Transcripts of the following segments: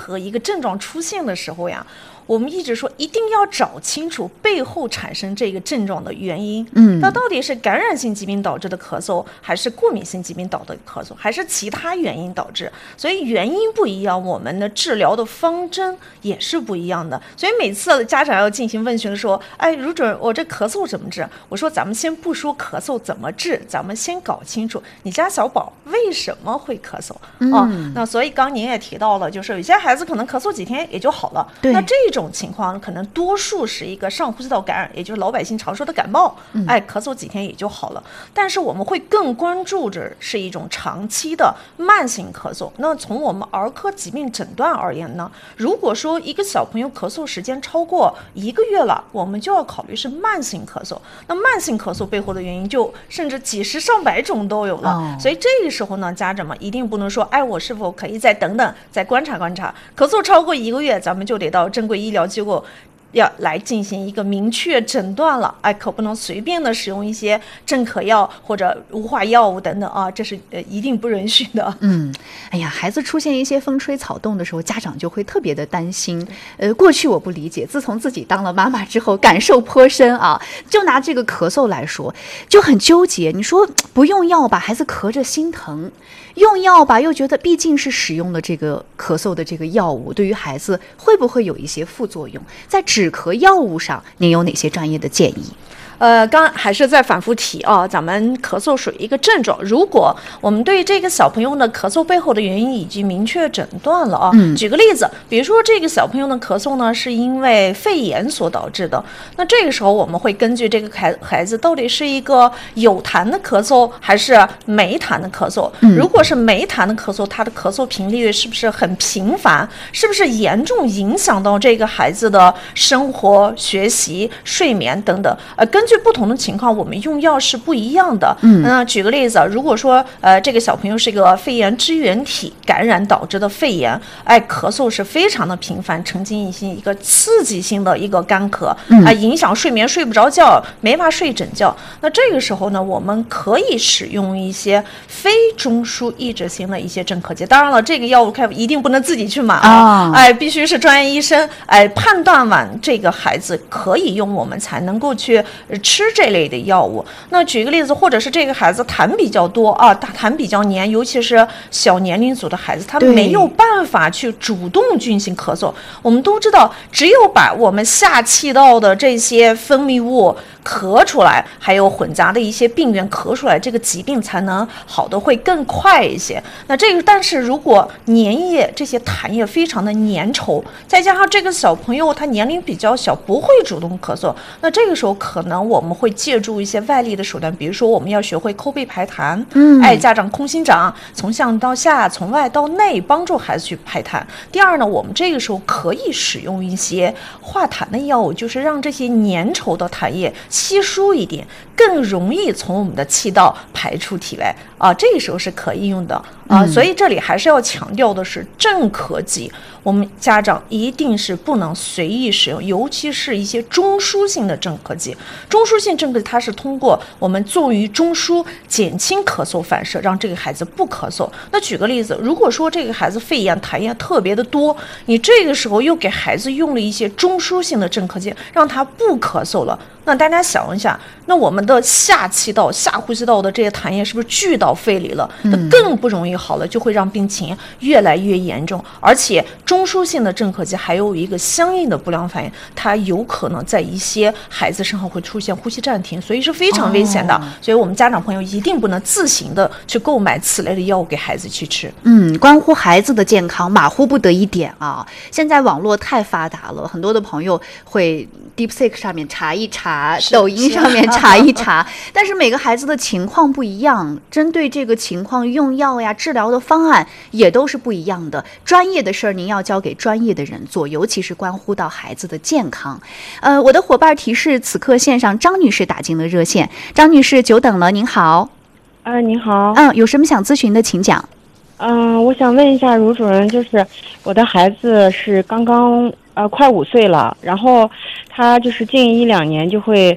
何一个症状出现的时候呀，我们一直说一定要找清楚背后产生这个症状的原因。它到底是感染性疾病导致的咳嗽，还是过敏性疾病导致的咳嗽，还是其他原因导致？所以原因不一样，我们的治疗的方针也是不一样的。所以每次家长要进行问询的时候，哎，卢主任，我这咳嗽怎么治？我说咱们先不说咳嗽怎么治，咱们先搞清楚你家小宝为什么会咳嗽那所以刚您也提到了，就是有些孩子可能咳嗽几天也就好了，那这种情况可能多数是一个上呼吸道感染，也就是老百姓常说的感冒，咳嗽几天也就好了。但是我们会更关注着是一种长期的慢性咳嗽。那从我们儿科疾病诊断而言呢，如果说一个小朋友咳嗽时间超过1个月了，我们就要考虑是慢性咳嗽。那慢性咳嗽背后的原因就甚至几十上百种都有了。所以这个时候呢，家长们一定不能说，哎，我是否可以再等等，再观察观察。咳嗽超过1个月，咱们就得到正规医疗机构要来进行一个明确诊断了，哎，可不能随便的使用一些镇咳药或者无化药物等等啊，这是一定不允许的。 哎呀，孩子出现一些风吹草动的时候，家长就会特别的担心。过去我不理解，自从自己当了妈妈之后，感受颇深啊。就拿这个咳嗽来说，就很纠结。你说不用药吧，孩子咳着心疼；用药吧，又觉得毕竟是使用了这个咳嗽的这个药物，对于孩子会不会有一些副作用？在止咳药物上，您有哪些专业的建议？ 刚还是在反复提啊，咱们咳嗽属于一个症状。如果我们对这个小朋友的咳嗽背后的原因已经明确诊断了啊，举个例子，比如说这个小朋友的咳嗽呢是因为肺炎所导致的，那这个时候我们会根据这个孩子到底是一个有痰的咳嗽还是没痰的咳嗽。如果是没痰的咳嗽，他的咳嗽频率是不是很频繁？是不是严重影响到这个孩子的生活、学习、睡眠等等？根据不同的情况，我们用药是不一样的。举个例子，如果说这个小朋友是一个肺炎支原体感染导致的肺炎，咳嗽是非常的频繁，呈现一个刺激性的一个干咳，影响睡眠，睡不着觉，没法睡整觉。那这个时候呢，我们可以使用一些非中枢抑制性的一些镇咳剂。当然了，这个药物一定不能自己去买必须是专业医生判断完这个孩子可以用，我们才能够去吃这类的药物。那举个例子，或者是这个孩子痰比较多啊，痰比较黏，尤其是小年龄组的孩子，他没有办法去主动进行咳嗽。我们都知道，只有把我们下气道的这些分泌物咳出来，还有混杂的一些病原咳出来，这个疾病才能好的会更快一些。那这个，但是如果粘液这些痰液非常的粘稠，再加上这个小朋友他年龄比较小，不会主动咳嗽，那这个时候可能我们会借助一些外力的手段，比如说我们要学会抠背排痰，家长空心掌，从上到下，从外到内，帮助孩子去排痰。第二呢，我们这个时候可以使用一些化痰的药物，就是让这些粘稠的痰液稀疏一点，更容易从我们的气道排出体外啊，这个时候是可以用的啊。所以这里还是要强调的是，镇咳剂我们家长一定是不能随意使用，尤其是一些中枢性的镇咳剂。中枢性镇咳剂它是通过我们作用于中枢减轻咳嗽反射，让这个孩子不咳嗽。那举个例子，如果说这个孩子肺炎痰液特别的多，你这个时候又给孩子用了一些中枢性的镇咳剂，让他不咳嗽了，那大家想一下，那我们的下气道、下呼吸道的这些痰液是不是聚到肺里了？那更不容易好了，就会让病情越来越严重。而且中枢性的镇咳剂还有一个相应的不良反应，它有可能在一些孩子身上会出现呼吸暂停，所以是非常危险的。所以我们家长朋友一定不能自行的去购买此类的药物给孩子去吃。 关乎孩子的健康，马虎不得一点啊！现在网络太发达了，很多的朋友会 DeepSeek 上面查一查，抖音上面查一查，但是每个孩子的情况不一样，针对这个情况用药呀、治疗的方案也都是不一样的。专业的事儿您要交给专业的人做，尤其是关乎到孩子的健康。我的伙伴提示，此刻线上张女士打进了热线。张女士，久等了，您好。 您好。 有什么想咨询的，请讲。 我想问一下卢主任，就是我的孩子是刚刚快5岁了，然后他就是近1-2年就会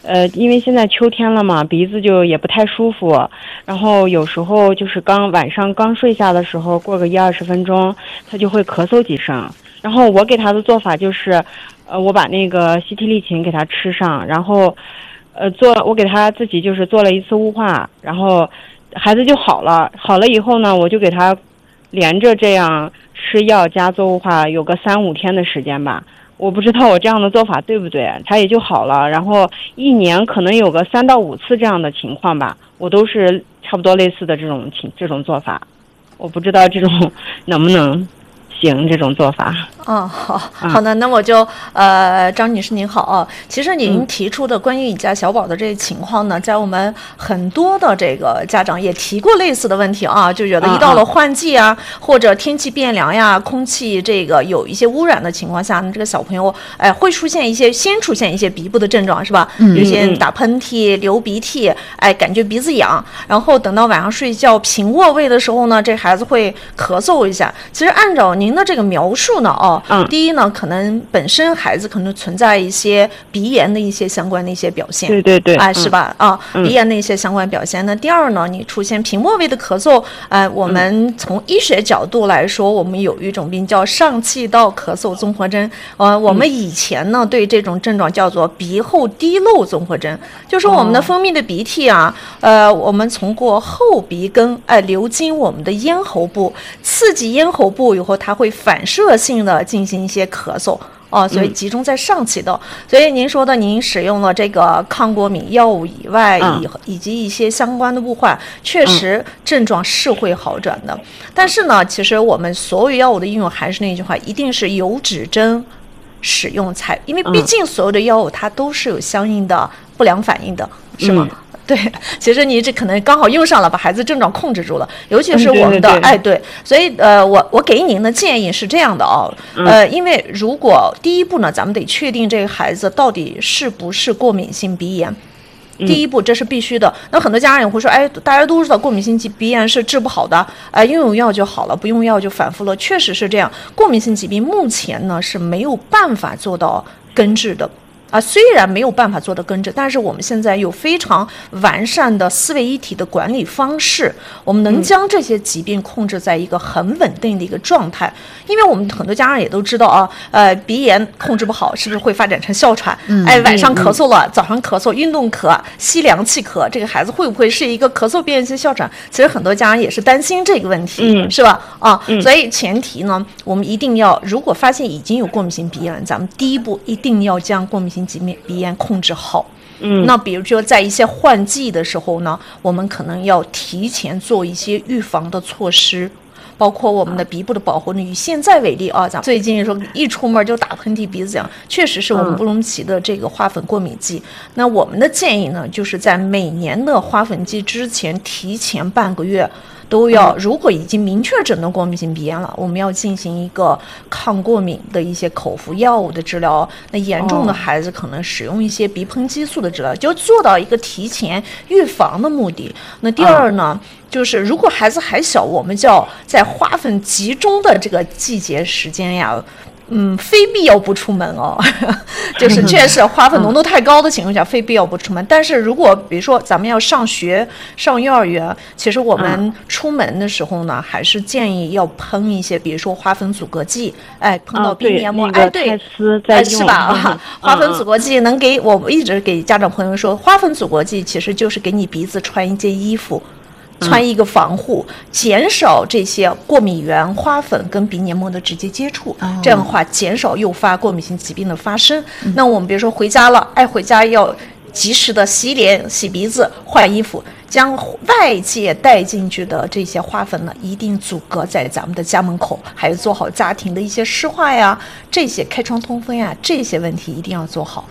因为现在秋天了嘛，鼻子就也不太舒服，然后有时候就是晚上刚睡下的时候，过个10-20分钟，他就会咳嗽几声。然后我给他的做法就是，我把那个西替利嗪给他吃上，然后，我给他自己就是做了一次雾化，然后孩子就好了。好了以后呢，我就给他连着这样吃药加做雾化，有个3-5天的时间吧。我不知道我这样的做法对不对，他也就好了。然后1年可能有个3到5次这样的情况吧，我都是差不多类似的这种做法。我不知道这种能不能行这种做法。 好的，那我就张女士您好啊。其实您提出的关于你家小宝的这个情况呢，在我们很多的这个家长也提过类似的问题啊，就觉得一到了换季啊，或者天气变凉呀，空气这个有一些污染的情况下呢，这个小朋友会先出现一些鼻部的症状是吧？有些打喷嚏、流鼻涕，感觉鼻子痒，然后等到晚上睡觉平卧位的时候呢，这孩子会咳嗽一下。其实按照您的这个描述呢，第一呢，可能本身孩子可能存在一些鼻炎的一些相关的一些表现， 对， 是吧？鼻炎的一些相关表现。那第二呢，你出现平卧位的咳嗽，我们从医学角度来说，我们有一种病叫上气道咳嗽综合征。我们以前呢对这种症状叫做鼻后滴漏综合征，就是我们的分泌的鼻涕啊，我们从过后鼻根流经我们的咽喉部，刺激咽喉部以后，它会反射性的进行一些咳嗽。所以集中在上气道。所以您说的，您使用了这个抗过敏药物以外，以及一些相关的雾化，确实症状是会好转的。但是呢，其实我们所有药物的应用还是那句话，一定是有指针使用才，因为毕竟所有的药物它都是有相应的不良反应的，是吗？对，其实你这可能刚好用上了，把孩子症状控制住了，尤其是我们的对，所以我给您的建议是这样的因为如果第一步呢，咱们得确定这个孩子到底是不是过敏性鼻炎。第一步，这是必须的。那很多家长也会说，大家都知道过敏性鼻炎是治不好的，用药就好了，不用药就反复了。确实是这样，过敏性疾病目前呢是没有办法做到根治的。虽然没有办法做到根治，但是我们现在有非常完善的4位一体的管理方式，我们能将这些疾病控制在一个很稳定的一个状态。因为我们很多家长也都知道鼻炎控制不好，是不是会发展成哮喘？晚上咳嗽了，早上咳嗽，运动咳，吸凉气咳，这个孩子会不会是一个咳嗽变性哮喘？其实很多家长也是担心这个问题，是吧？所以前提呢，我们一定要，如果发现已经有过敏性鼻炎了，咱们第一步一定要将过敏性鼻炎控制好。那比如说在一些换季的时候呢，我们可能要提前做一些预防的措施，包括我们的鼻部的保护。以现在为例咱们最近说一出门就打喷嚏鼻子痒，确实是我们布隆奇的这个花粉过敏季。那我们的建议呢，就是在每年的花粉季之前提前半个月都要，如果已经明确诊断过敏性鼻炎了，我们要进行一个抗过敏的一些口服药物的治疗。那严重的孩子可能使用一些鼻喷激素的治疗，就做到一个提前预防的目的。那第二呢，就是如果孩子还小，我们就要在花粉集中的这个季节时间呀，非必要不出门就是确实花粉浓度太高的情况下，非必要不出门。但是如果比如说咱们要上学、上幼儿园，其实我们出门的时候呢，还是建议要喷一些，比如说花粉阻隔剂，喷到鼻黏膜，对，是吧？花粉阻隔剂能给我一直给家长朋友说，花粉阻隔剂其实就是给你鼻子穿一件衣服。穿一个防护，减少这些过敏源、花粉跟鼻黏膜的直接接触，这样的话减少诱发过敏性疾病的发生。那我们比如说回家了，回家要及时的洗脸、洗鼻子、换衣服，将外界带进去的这些花粉呢，一定阻隔在咱们的家门口，还有做好家庭的一些湿化呀，这些开窗通风呀，这些问题一定要做好。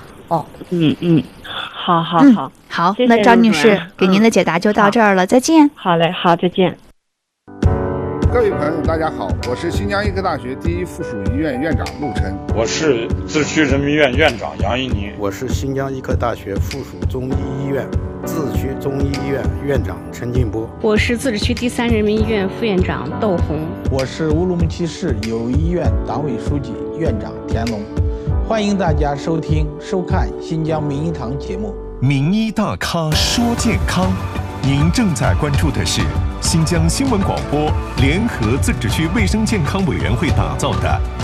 好，那张女士给您的解答就到这儿了，再见。 好嘞，好，再见。 各位朋友，大家好，我是新疆医科大学第一附属医院院长陆琛。 我是自区人民医院院长杨一宁。 我是新疆医科大学附属中医医院自区中医医院院长陈进波。 我是自治区第3人民医院副院长窦红。 我是乌鲁木齐市友谊医院党委书记院长田龙。欢迎大家收听收看新疆名医堂节目。 名医大咖说健康，您正在关注的是新疆新闻广播联合自治区卫生健康委员会打造的